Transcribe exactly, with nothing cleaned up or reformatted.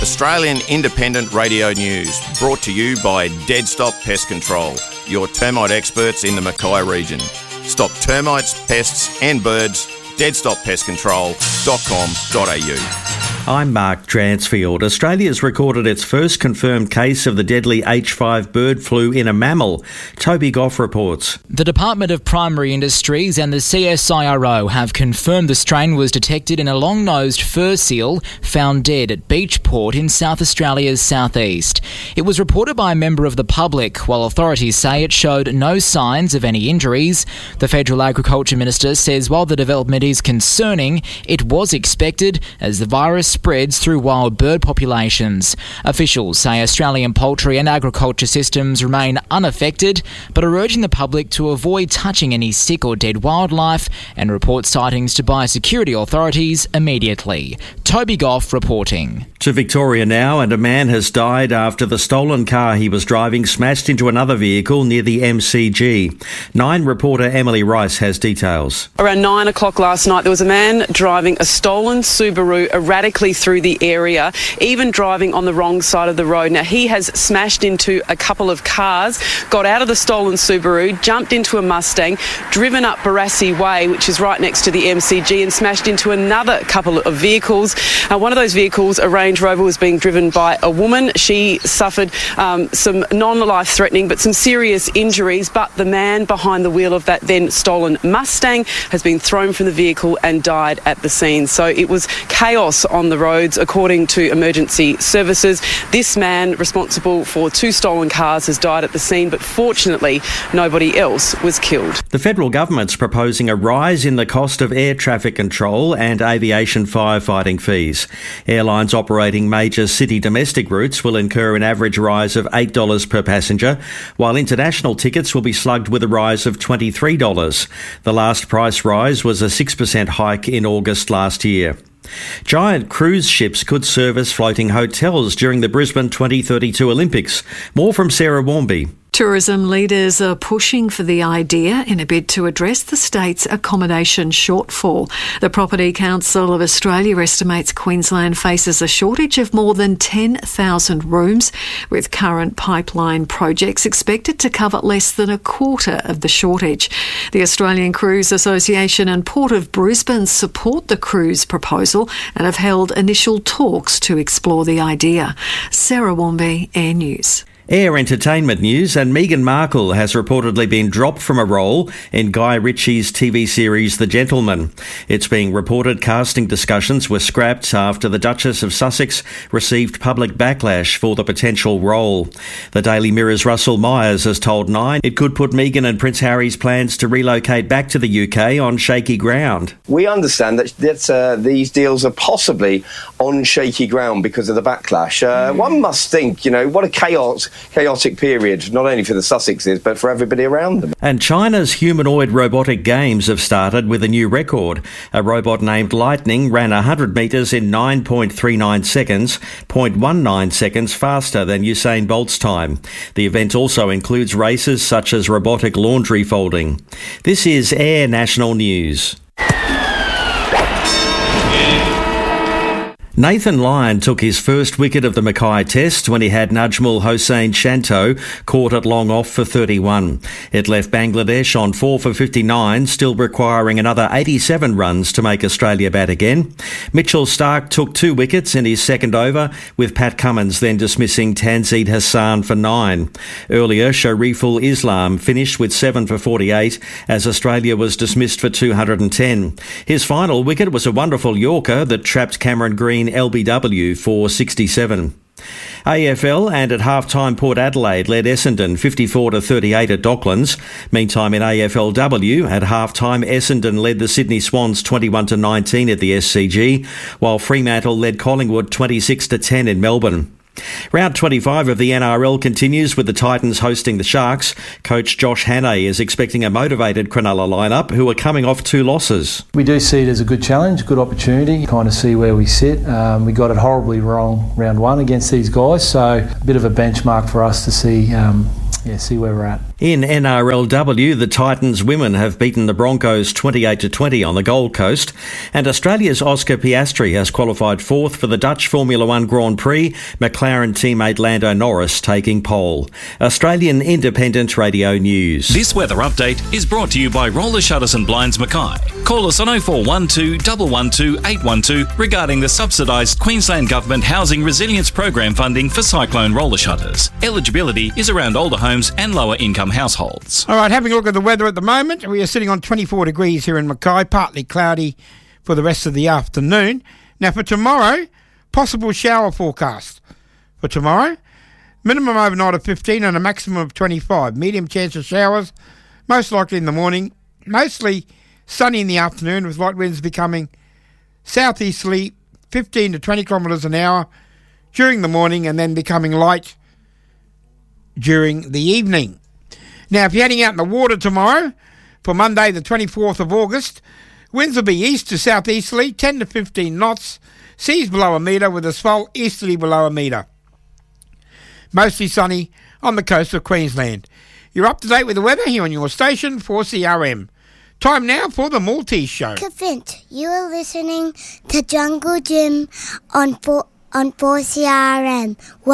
Australian Independent Radio News, brought to you by Dead Stop Pest Control, your termite experts in the Mackay region. Stop termites, pests and birds. dead stop pest control dot com dot a u. I'm Mark Dransfield. Australia's recorded its first confirmed case of the deadly H five bird flu in a mammal. Toby Goff reports. The Department of Primary Industries and the C S I R O have confirmed the strain was detected in a long-nosed fur seal found dead at Beachport in South Australia's southeast. It was reported by a member of the public, while authorities say it showed no signs of any injuries. The Federal Agriculture Minister says while the development is concerning, it was expected as the virus spreads through wild bird populations. Officials say Australian poultry and agriculture systems remain unaffected, but are urging the public to avoid touching any sick or dead wildlife and report sightings to biosecurity authorities immediately. Toby Goff reporting. To Victoria now, and a man has died after the stolen car he was driving smashed into another vehicle near the M C G. Nine reporter Emily Rice has details. Around nine o'clock last night, there was a man driving a stolen Subaru erratically through the area, even driving on the wrong side of the road. Now, he has smashed into a couple of cars, got out of the stolen Subaru, jumped into a Mustang, driven up Barassi Way, which is right next to the M C G, and smashed into another couple of vehicles. Uh, one of those vehicles, a Range Rover, was being driven by a woman. She suffered um, some non-life-threatening but some serious injuries, but the man behind the wheel of that then stolen Mustang has been thrown from the vehicle and died at the scene. So it was chaos on the roads, according to emergency services. This man, responsible for two stolen cars, has died at the scene, but fortunately nobody else was killed. The federal government's proposing a rise in the cost of air traffic control and aviation firefighting fees. Airlines operating major city domestic routes will incur an average rise of eight dollars per passenger, while international tickets will be slugged with a rise of twenty-three dollars. The last price rise was a six percent hike in August last year. Giant cruise ships could serve as floating hotels during the Brisbane twenty thirty-two Olympics. More from Sarah Warmby. Tourism leaders are pushing for the idea in a bid to address the state's accommodation shortfall. The Property Council of Australia estimates Queensland faces a shortage of more than ten thousand rooms, with current pipeline projects expected to cover less than a quarter of the shortage. The Australian Cruise Association and Port of Brisbane support the cruise proposal and have held initial talks to explore the idea. Sarah Warmby, Air News. Air entertainment news, and Meghan Markle has reportedly been dropped from a role in Guy Ritchie's T V series The Gentleman. It's being reported casting discussions were scrapped after the Duchess of Sussex received public backlash for the potential role. The Daily Mirror's Russell Myers has told Nine it could put Meghan and Prince Harry's plans to relocate back to the U K on shaky ground. We understand that, that uh, these deals are possibly on shaky ground because of the backlash. Uh, mm. One must think, you know, what a chaos... chaotic period, not only for the Sussexes, but for everybody around them. And China's humanoid robotic games have started with a new record. A robot named Lightning ran one hundred metres in nine point three nine seconds, zero point one nine seconds faster than Usain Bolt's time. The event also includes races such as robotic laundry folding. This is Air National News. Nathan Lyon took his first wicket of the Mackay Test when he had Najmul Hossain Shanto caught at long off for thirty-one. It left Bangladesh on four for fifty-nine, still requiring another eighty-seven runs to make Australia bat again. Mitchell Starc took two wickets in his second over, with Pat Cummins then dismissing Tanzid Hassan for nine. Earlier, Shariful Islam finished with seven for forty-eight as Australia was dismissed for two hundred ten. His final wicket was a wonderful Yorker that trapped Cameron Green L B W for sixty-seven. A F L, and at half-time Port Adelaide led Essendon fifty-four to thirty-eight at Docklands. Meantime in A F L W, at half-time Essendon led the Sydney Swans twenty-one to nineteen at the S C G, while Fremantle led Collingwood twenty-six to ten in Melbourne. Round twenty-five of the N R L continues with the Titans hosting the Sharks. Coach Josh Hannay is expecting a motivated Cronulla lineup who are coming off two losses. We do see it as a good challenge, good opportunity, kind of see where we sit. Um, we got it horribly wrong round one against these guys, so a bit of a benchmark for us to see um, yeah, see where we're at. In N R L W, the Titans women have beaten the Broncos twenty-eight to twenty on the Gold Coast, and Australia's Oscar Piastri has qualified fourth for the Dutch Formula One Grand Prix, McLaren teammate Lando Norris taking pole. Australian Independent Radio News. This weather update is brought to you by Roller Shutters and Blinds Mackay. Call us on oh four one two, one one two, eight one two regarding the subsidised Queensland Government Housing Resilience Program funding for cyclone roller shutters. Eligibility is around older homes and lower income households. All right, having a look at the weather at the moment. We are sitting on twenty-four degrees here in Mackay, partly cloudy for the rest of the afternoon. Now for tomorrow, possible shower forecast. For tomorrow, minimum overnight of fifteen and a maximum of twenty-five. Medium chance of showers, most likely in the morning. Mostly sunny in the afternoon with light winds becoming southeasterly, fifteen to twenty kilometres an hour during the morning and then becoming light during the evening. Now, if you're heading out in the water tomorrow, for Monday the twenty-fourth of August, winds will be east to southeasterly, ten to fifteen knots, seas below a metre with a swell easterly below a metre. Mostly sunny on the coast of Queensland. You're up to date with the weather here on your station, four C R M. Time now for the Maltese Show. Kavint, you are listening to Jungle Gym on four, on four C R M.